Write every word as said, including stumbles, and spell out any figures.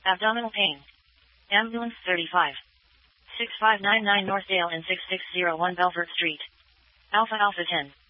Abdominal pain. Ambulance thirty-five. six five nine nine North Dale and six six zero one Belfort Street. Alpha Alpha ten.